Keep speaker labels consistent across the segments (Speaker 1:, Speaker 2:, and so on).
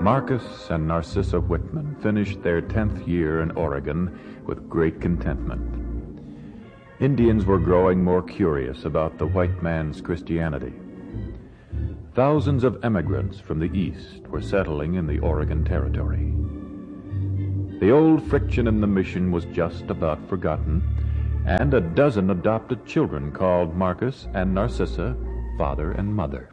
Speaker 1: Marcus and Narcissa Whitman finished their 10th year in Oregon with great contentment. Indians were growing more curious about the white man's Christianity. Thousands of emigrants from the East were settling in the Oregon Territory. The old friction in the mission was just about forgotten, and a dozen adopted children called Marcus and Narcissa father and mother.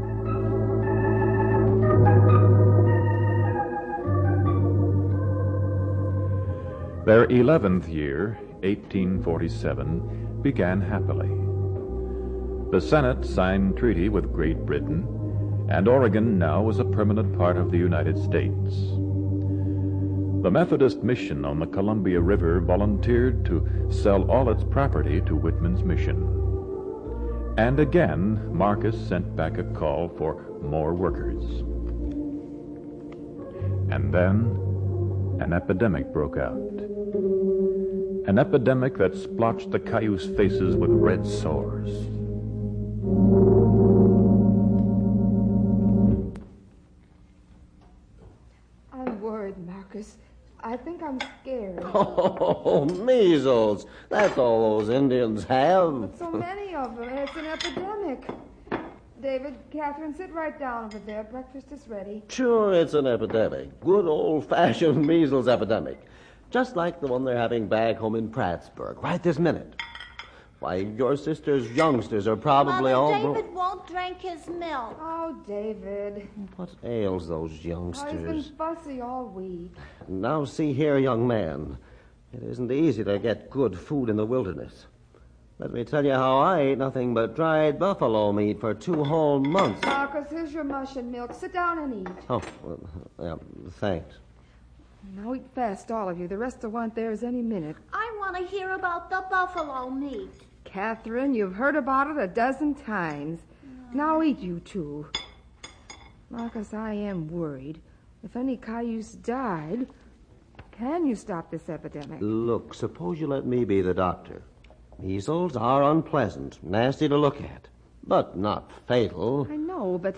Speaker 1: Their 11th year, 1847, began happily. The Senate signed treaty with Great Britain, and Oregon now was a permanent part of the United States. The Methodist Mission on the Columbia River volunteered to sell all its property to Whitman's mission. And again, Marcus sent back a call for more workers. And then an epidemic broke out. An epidemic that splotched the Cayuse faces with red sores.
Speaker 2: I'm worried, Marcus. I think I'm scared.
Speaker 3: Oh, measles. That's all those Indians have.
Speaker 2: But so many of them, and it's an epidemic. David, Catherine, sit right down over there. Breakfast is ready.
Speaker 3: Sure, it's an epidemic. Good old-fashioned measles epidemic. Just like the one they're having back home in Prattsburg, right this minute. Why, your sister's youngsters are probably
Speaker 4: Mother,
Speaker 3: all...
Speaker 4: David won't drink his milk.
Speaker 2: Oh, David.
Speaker 3: What ails those
Speaker 2: Oh, he's
Speaker 3: youngsters?
Speaker 2: been fussy all week.
Speaker 3: Now, see here, young man. It isn't easy to get good food in the wilderness. Let me tell you how I ate nothing but dried buffalo meat for 2 whole months.
Speaker 2: Marcus, here's your mush and milk. Sit down and eat.
Speaker 3: Oh, well, yeah, thanks.
Speaker 2: Now eat fast, all of you. The rest will want theirs any minute.
Speaker 4: I want to hear about the buffalo meat.
Speaker 2: Catherine, you've heard about it a dozen times. Now eat, you two. Marcus, I am worried. If any Cayuse died, can you stop this epidemic?
Speaker 3: Look, suppose you let me be the doctor. Measles are unpleasant, nasty to look at, but not fatal.
Speaker 2: I know, but...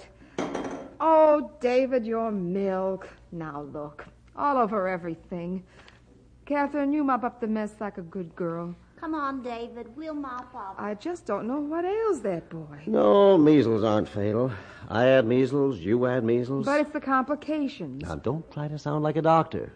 Speaker 2: Oh, David, your milk. Now look. All over everything. Catherine, you mop up the mess like a good girl.
Speaker 4: Come on, David. We'll mop up.
Speaker 2: I just don't know what ails that boy.
Speaker 3: No, measles aren't fatal. I had measles, you had measles.
Speaker 2: But it's the complications.
Speaker 3: Now, don't try to sound like a doctor.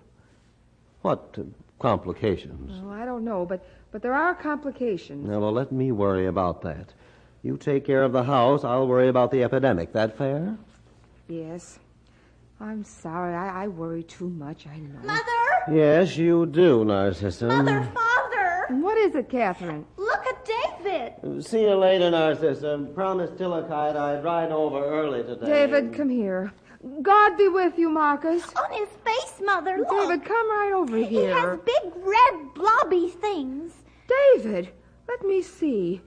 Speaker 3: What complications?
Speaker 2: Oh, I don't know, but there are complications.
Speaker 3: Now, well, let me worry about that. You take care of the house, I'll worry about the epidemic. That fair?
Speaker 2: Yes. I'm sorry. I worry too much, I know.
Speaker 4: Mother!
Speaker 3: Yes, you do, Narcissa.
Speaker 4: Mother, Father!
Speaker 2: What is it, Catherine?
Speaker 4: Look at David!
Speaker 3: See you later, Narcissa. Promised Tillicite I'd ride over early today.
Speaker 2: David, come here. God be with you, Marcus.
Speaker 4: On his face, Mother, look.
Speaker 2: David, come right over
Speaker 4: He
Speaker 2: here.
Speaker 4: has big, red, blobby things.
Speaker 2: David, let me see.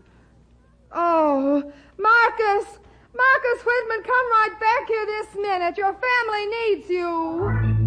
Speaker 2: Oh, Marcus! Marcus Whitman, come right back here this minute. Your family needs you.